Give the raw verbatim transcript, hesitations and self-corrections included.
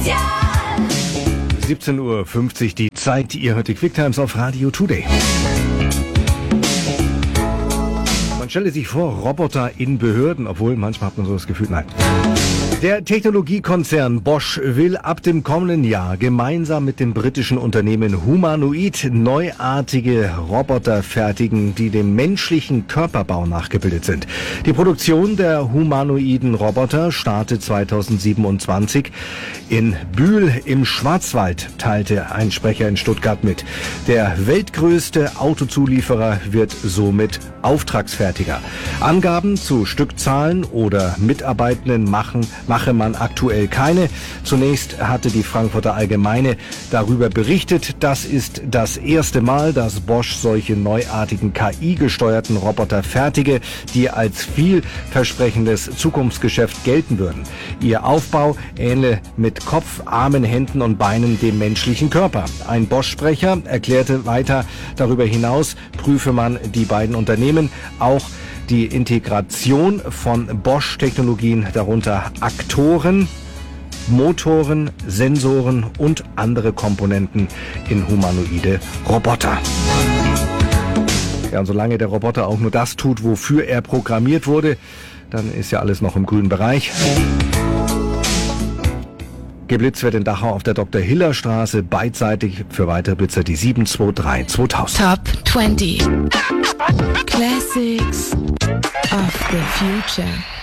siebzehn Uhr fünfzig die Zeit. Ihr hört die Quicktimes auf Radio Today. Man stelle sich vor, Roboter in Behörden, obwohl manchmal hat man so das Gefühl, nein. Der Technologiekonzern Bosch will ab dem kommenden Jahr gemeinsam mit dem britischen Unternehmen Humanoid neuartige Roboter fertigen, die dem menschlichen Körperbau nachgebildet sind. Die Produktion der humanoiden Roboter startet zweitausendsiebenundzwanzig. In Bühl im Schwarzwald, teilte ein Sprecher in Stuttgart mit. Der weltgrößte Autozulieferer wird somit Auftragsfertiger. Angaben zu Stückzahlen oder Mitarbeitenden machen mache man aktuell keine. Zunächst hatte die Frankfurter Allgemeine darüber berichtet, das ist das erste Mal, dass Bosch solche neuartigen K I-gesteuerten Roboter fertige, die als vielversprechendes Zukunftsgeschäft gelten würden. Ihr Aufbau ähnle mit Kopf, Armen, Händen und Beinen dem menschlichen Körper. Ein Bosch-Sprecher erklärte weiter, darüber hinaus prüfe man die beiden Unternehmen auch die Integration von Bosch-Technologien, darunter Aktoren, Motoren, Sensoren und andere Komponenten in humanoide Roboter. Ja, und solange der Roboter auch nur das tut, wofür er programmiert wurde, dann ist ja alles noch im grünen Bereich. Geblitzt wird in Dachau auf der Doktor Hiller Straße, beidseitig für weitere Blitzer die sieben zwei drei zweitausend. Top twenty Classics of the Future.